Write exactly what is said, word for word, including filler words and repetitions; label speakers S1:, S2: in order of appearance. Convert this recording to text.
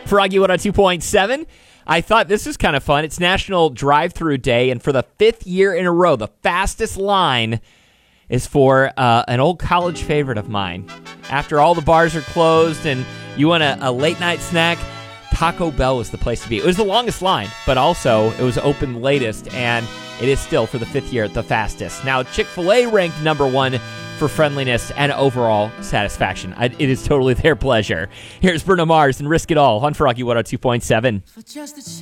S1: Froggy one oh two point seven. I thought this was kind of fun. It's National Drive-Thru Day, and for the fifth year in a row, the fastest line is for uh, an old college favorite of mine. After all the bars are closed and you want a, a late-night snack, Taco Bell was the place to be. It was the longest line, but also it was open latest, and it is still, for the fifth year, the fastest. Now, Chick-fil-A ranked number one for friendliness and overall satisfaction. I, it is totally their pleasure. Here's Bruno Mars and Risk It All on Froggy one oh two point seven. For just a